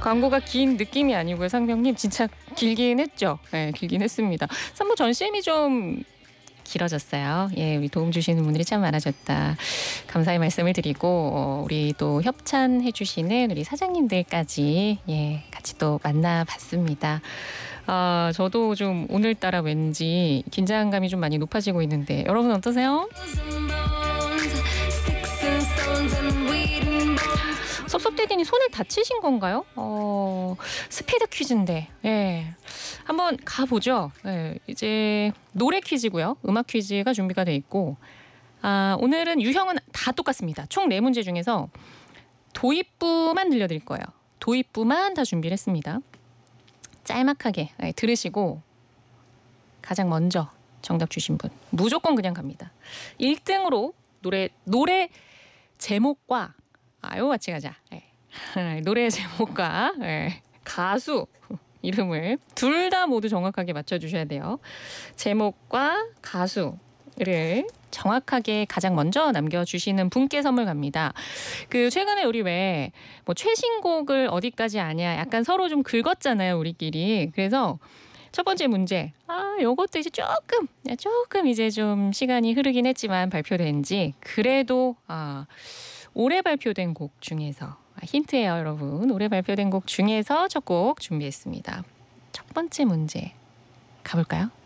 광고가 긴 느낌이 아니고요, 상병님. 진짜 길긴 했죠. 네, 길긴 했습니다. 3부 전CM이 좀 길어졌어요. 예, 우리 도움 주시는 분들이 참 많아졌다. 감사의 말씀을 드리고 우리 또 협찬해 주시는 우리 사장님들까지 예, 같이 또 만나봤습니다. 저도 좀 오늘따라 왠지 긴장감이 좀 많이 높아지고 있는데 여러분 어떠세요? 섭섭대디님 손을 다치신 건가요? 스피드 퀴즈인데 예. 한번 가보죠. 예, 이제 노래 퀴즈고요. 음악 퀴즈가 준비가 돼 있고 오늘은 유형은 다 똑같습니다. 총 4문제 중에서 도입부만 들려드릴 거예요. 도입부만 다 준비를 했습니다. 짤막하게 들으시고 가장 먼저 정답 주신 분 무조건 그냥 갑니다. 1등으로 노래 제목과 요 같이 가자. 노래 제목과 가수 이름을 둘 다 모두 정확하게 맞춰주셔야 돼요. 제목과 가수를 정확하게 가장 먼저 남겨주시는 분께 선물 갑니다. 최근에 우리 왜 뭐 최신곡을 어디까지 아냐 약간 서로 좀 긁었잖아요, 우리끼리. 그래서 첫 번째 문제. 요것도 이제 조금 이제 좀 시간이 흐르긴 했지만 발표된 지 그래도 올해 발표된 곡 중에서 힌트예요, 여러분. 올해 발표된 곡 중에서 첫 곡 준비했습니다. 첫 번째 문제 가볼까요?